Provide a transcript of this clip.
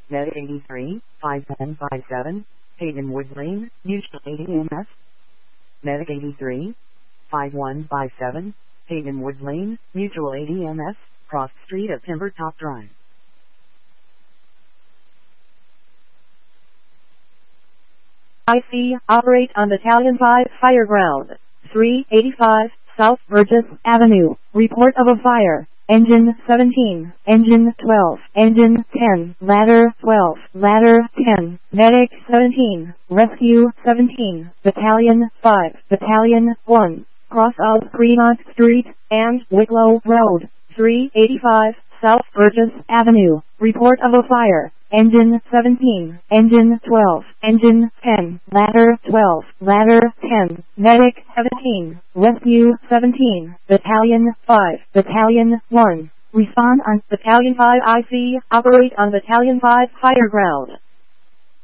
Medic 83, 5157, Hayden Woods Lane, Mutual Aid EMS. Medic 83, 5157, Hayden Woods Lane, Mutual Aid EMS, Cross Street at Timber Top Drive. IC, operate on Battalion 5 Fire Ground, 385, South Burgess Avenue. Report of a fire. Engine 17, Engine 12, Engine 10, Ladder 12, Ladder 10, Medic 17, Rescue 17, Battalion 5, Battalion 1, cross of Fremont Street and Wicklow Road, 385, South Burgess Avenue. Report of a fire. Engine 17, Engine 12, Engine 10, Ladder 12, Ladder 10, Medic 17, Rescue 17, Battalion 5, Battalion 1. Respond on Battalion 5 IC, operate on Battalion 5 Fire Ground.